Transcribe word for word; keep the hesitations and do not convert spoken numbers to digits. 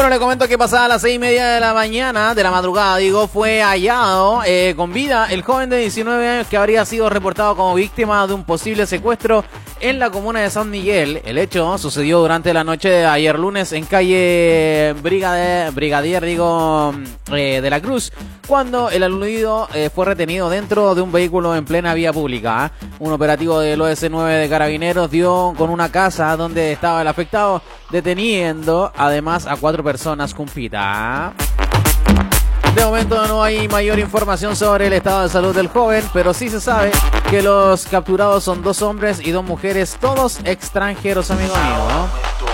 Bueno, le comento que pasada las seis y media de la mañana, de la madrugada, digo, fue hallado eh, con vida el joven de diecinueve años que habría sido reportado como víctima de un posible secuestro en la comuna de San Miguel. El hecho sucedió durante la noche de ayer lunes en calle Brigadier, Brigadier digo, eh, de la Cruz, cuando el aludido eh, fue retenido dentro de un vehículo en plena vía pública. ¿eh? Un operativo del O S nueve de Carabineros dio con una casa donde estaba el afectado, deteniendo además a cuatro personas con pita. De momento no hay mayor información sobre el estado de salud del joven, pero sí se sabe que los capturados son dos hombres y dos mujeres, todos extranjeros, amigo mío, ¿no?